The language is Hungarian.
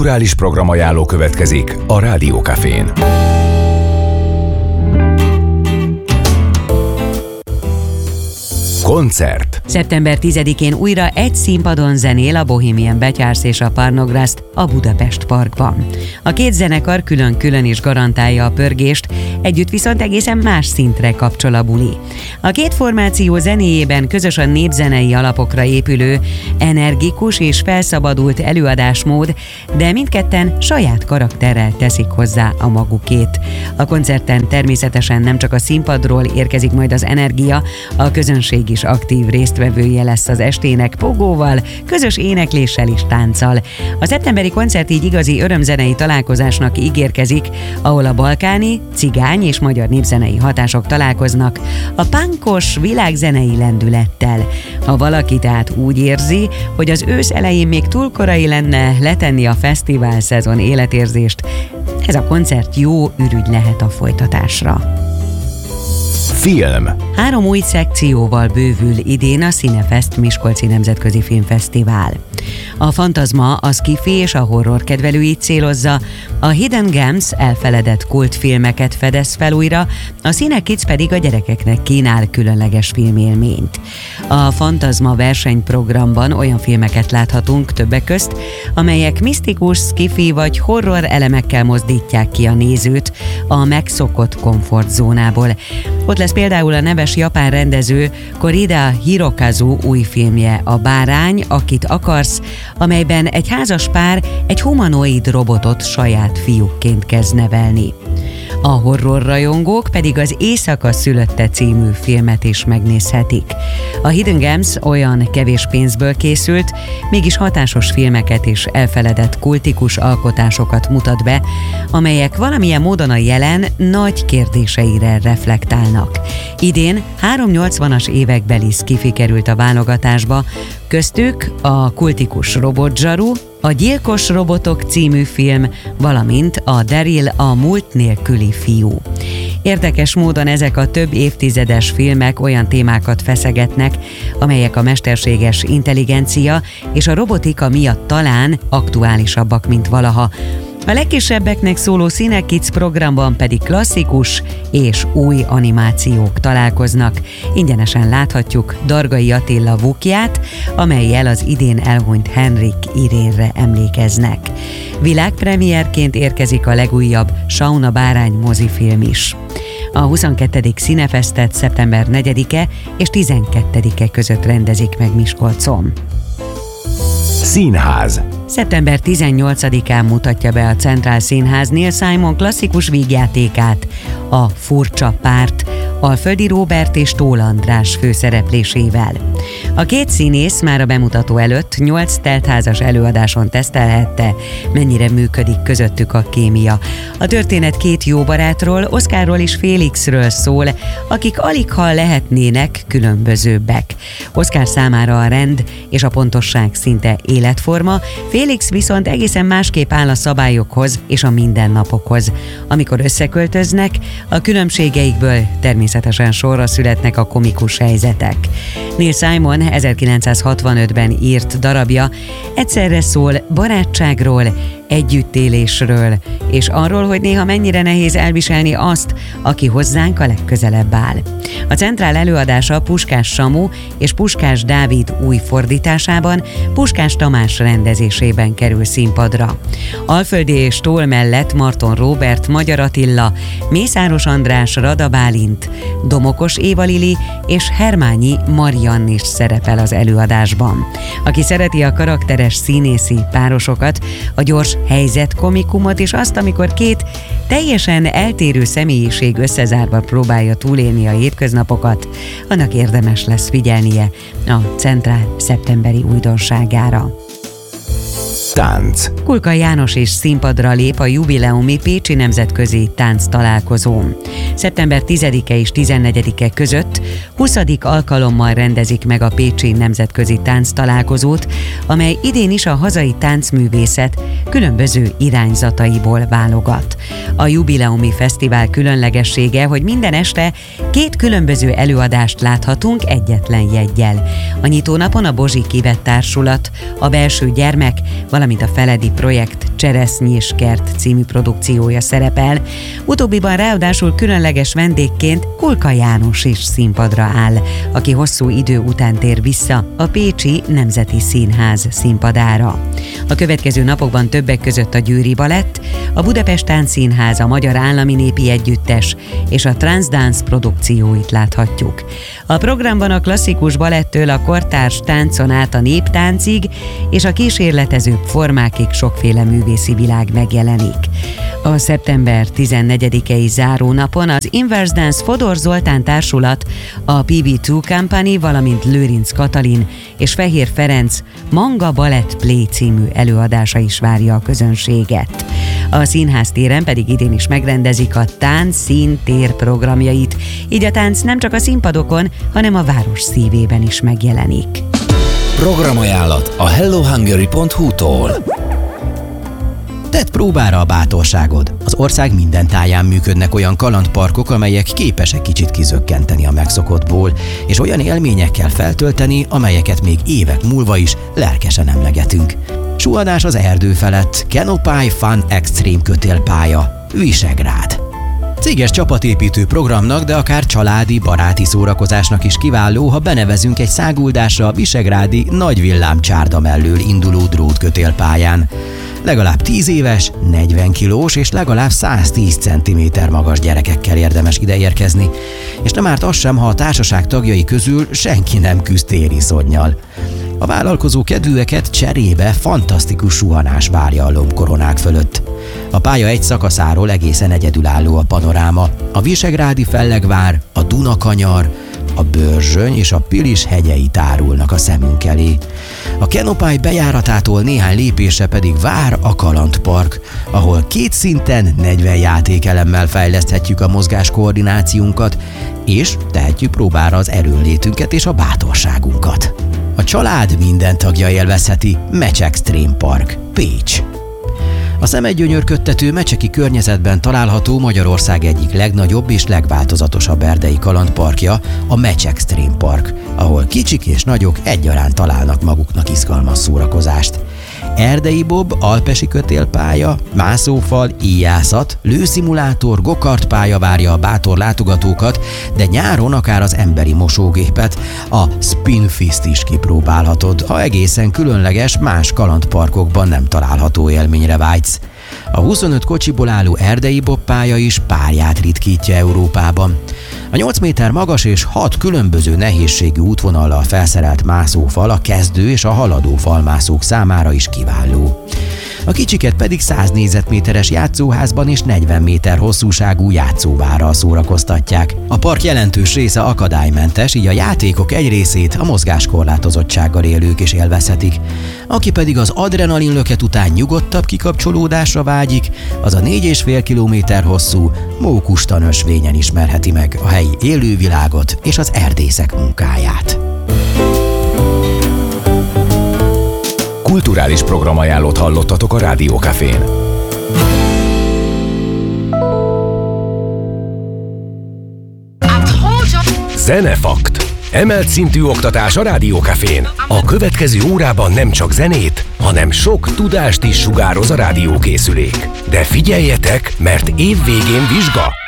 Kulturális programajánló következik a Rádió Cafén. Koncert. Szeptember 10-én újra egy színpadon zenél a Bohemian Betyársz és a Parnograszt a Budapest Parkban. A két zenekar külön-külön is garantálja a pörgést, együtt viszont egészen más szintre kapcsol a buli. A két formáció zenéjében közös a népzenei alapokra épülő, energikus és felszabadult előadásmód, de mindketten saját karakterrel teszik hozzá a magukét. A koncerten természetesen nem csak a színpadról érkezik majd az energia, a közönség is aktív résztvevője lesz az estének pogóval, közös énekléssel és tánccal. A szeptemberi koncert így igazi örömzenei találkozásnak ígérkezik, ahol a balkáni, cigány és magyar népzenei hatások találkoznak a punkos világzenei lendülettel. Ha valaki tehát úgy érzi, hogy az ősz elején még túl korai lenne letenni a fesztivál szezon életérzést, ez a koncert jó ürügy lehet a folytatásra. Film. 3 új szekcióval bővül idén a Cinefest Miskolci Nemzetközi Filmfesztivál. A Fantazma a sci-fi és a horror kedvelőit célozza, a Hidden Gems elfeledett kultfilmeket fedez fel újra, a Cine Kids pedig a gyerekeknek kínál különleges filmélményt. A Fantazma versenyprogramban olyan filmeket láthatunk többek közt, amelyek misztikus, sci-fi vagy horror elemekkel mozdítják ki a nézőt a megszokott komfortzónából. Ott lesz például a neves japán rendező Korida Hirokazu új filmje, A bárány, akit akarsz, amelyben egy házas pár egy humanoid robotot saját fiúkként kezd nevelni. A horrorrajongók pedig az Éjszaka szülötte című filmet is megnézhetik. A Hidden Gems olyan kevés pénzből készült, mégis hatásos filmeket és elfeledett kultikus alkotásokat mutat be, amelyek valamilyen módon a jelen nagy kérdéseire reflektálnak. Idén 380-as évekbeli sci-fi került a válogatásba, köztük a kultikus robotzsaru, a Gyilkos robotok című film, valamint a Daryl a múlt nélküli fiú. Érdekes módon ezek a több évtizedes filmek olyan témákat feszegetnek, amelyek a mesterséges intelligencia és a robotika miatt talán aktuálisabbak, mint valaha. A legkisebbeknek szóló Cine Kids programban pedig klasszikus és új animációk találkoznak. Ingyenesen láthatjuk Dargai Attila Vukját, amellyel az idén elhunyt Henrik Irénre emlékeznek. Világpremierként érkezik a legújabb Sauna bárány mozifilm is. A 22. Cinefestet szeptember 4-e és 12-e között rendezik meg Miskolcon. Színház. Szeptember 18-án mutatja be a Centrál Színház Neil Simon klasszikus vígjátékát, a Furcsa párt, Alföldi Róbert és Tóth András főszereplésével. A két színész már a bemutató előtt 8 teltházas előadáson tesztelhette, mennyire működik közöttük a kémia. A történet 2 jó barátról, Oszkárról és Félixről szól, akik aligha lehetnének különbözőbbek. Oszkár számára a rend és a pontosság szinte életforma, Félix viszont egészen másképp áll a szabályokhoz és a mindennapokhoz. Amikor összeköltöznek, a különbségeikből természetesen sorra születnek a komikus helyzetek. Neil Simon 1965-ben írt darabja egyszerre szól barátságról, együttélésről, és arról, hogy néha mennyire nehéz elviselni azt, aki hozzánk a legközelebb áll. A Centrál előadása Puskás Samu és Puskás Dávid új fordításában, Puskás Tamás rendezésében kerül színpadra. Alföldi és Tóth mellett Marton Róbert, Magyar Attila, Mészáros András, Rada Bálint, Domokos Éva Lili és Hermányi Mariann is szerepel az előadásban. Aki szereti a karakteres színészi párosokat, a gyors helyzetkomikumot és azt, amikor két teljesen eltérő személyiség összezárva próbálja túlélni a hétköznapokat, annak érdemes lesz figyelnie a Centrál szeptemberi újdonságára. Tánc. Kulka János is színpadra lép a jubileumi Pécsi Nemzetközi Tánc Találkozón. Szeptember 10-e és 14-e között 20. alkalommal rendezik meg a Pécsi Nemzetközi Tánc Találkozót, amely idén is a hazai táncművészet különböző irányzataiból válogat. A jubileumi fesztivál különlegessége, hogy minden este 2 különböző előadást láthatunk egyetlen jeggyel. A nyitónapon a Bozsik Ivett Társulat, a Belső Gyermek, valamint valamint a Feledi projekt Cseresznyés kert című produkciója szerepel. Utóbbiban ráadásul különleges vendégként Kulka János is színpadra áll, aki hosszú idő után tér vissza a Pécsi Nemzeti Színház színpadára. A következő napokban többek között a Győri Balett, a Budapest Táncszínház, a Magyar Állami Népi Együttes és a Transdance produkcióit láthatjuk. A programban a klasszikus balettől a kortárs táncon át a néptáncig és a kísérletezőbb formákig sokféle művészi világ megjelenik. A szeptember 14-i zárónapon az Inverse Dance Fodor Zoltán társulat, a PB2 Company, valamint Lőrinc Katalin és Fehér Ferenc Manga Ballet Play című előadása is várja a közönséget. A színház téren pedig idén is megrendezik a Tánc Színtér programjait, így a tánc nem csak a színpadokon, hanem a város szívében is megjelenik. Programajánlat a hellohungary.hu-tól. Tedd próbára a bátorságod. Az ország minden táján működnek olyan kalandparkok, amelyek képesek kicsit kizökkenteni a megszokottból, és olyan élményekkel feltölteni, amelyeket még évek múlva is lelkesen emlegetünk. Suhanás az erdő felett, Canopy Fun Extreme kötélpálya, Visegrád. Céges csapatépítő programnak, de akár családi, baráti szórakozásnak is kiváló, ha benevezünk egy száguldásra a visegrádi nagy villámcsárda mellől induló drótkötélpályán. Legalább 10 éves, 40 kilós és legalább 110 cm magas gyerekekkel érdemes ideérkezni, és nem árt az sem, ha a társaság tagjai közül senki nem küzd tériszonnyal. A vállalkozó kedvűeket cserébe fantasztikus suhanás várja a lombkoronák fölött. A pálya egy szakaszáról egészen egyedülálló a panoráma. A visegrádi fellegvár, a Dunakanyar, a Börzsöny és a Pilis hegyei tárulnak a szemünk elé. A Canopy bejáratától néhány lépésre pedig vár a kalandpark, ahol 2 szinten 40 játékelemmel fejleszthetjük a mozgáskoordinációnkat, és tehetjük próbára az erőnlétünket és a bátorságunkat. A család minden tagja élvezheti Match Extreme Park, Pécs. A szemedgyönyörködtető mecseki környezetben található Magyarország egyik legnagyobb és legváltozatosabb erdei kalandparkja, a Match Extreme Park, ahol kicsik és nagyok egyaránt találnak maguknak izgalmas szórakozást. Erdei bob, alpesi kötélpálya, mászófal, íjászat, lőszimulátor, gokartpálya várja a bátor látogatókat, de nyáron akár az emberi mosógépet, a Spinfist is kipróbálhatod, ha egészen különleges, más kalandparkokban nem található élményre vágysz. A 25 kocsiból álló erdei bobpálya is párját ritkítja Európában. A 8 méter magas és 6 különböző nehézségű útvonallal felszerelt mászófal a kezdő és a haladó falmászók számára is kiváló. A kicsiket pedig 100 négyzetméteres játszóházban és 40 méter hosszúságú játszóvárral szórakoztatják. A park jelentős része akadálymentes, így a játékok egy részét a mozgáskorlátozottsággal élők is élvezhetik. Aki pedig az adrenalinlöket után nyugodtabb kikapcsolódásra vágyik, az a 4,5 kilométer hosszú Mókustan ösvényen ismerheti meg a helyi élővilágot és az erdészek munkáját. Kulturális programajánlót hallottatok a Rádió Cafén. Zenefakt. Emelt szintű oktatás a Rádió Cafén. A következő órában nem csak zenét, hanem sok tudást is sugároz a rádiókészülék. De figyeljetek, mert év végén vizsga!